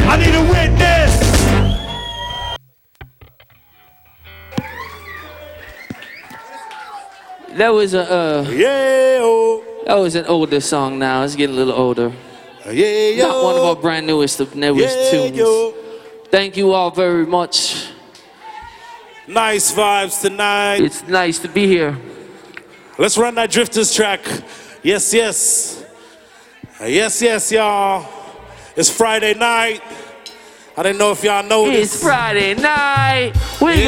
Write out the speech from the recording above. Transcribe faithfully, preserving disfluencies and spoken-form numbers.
I need a witness. That was a, uh, yeah, oh. That was an older song now. It's getting a little older. Yeah, yo. Not one of our brand newest of newest yeah, tunes. Yo. Thank you all very much. Nice vibes tonight. It's nice to be here. Let's run that Drifters track. Yes, yes. Yes, yes, y'all. It's Friday night. I didn't know if y'all know It's this. Friday night. We yeah.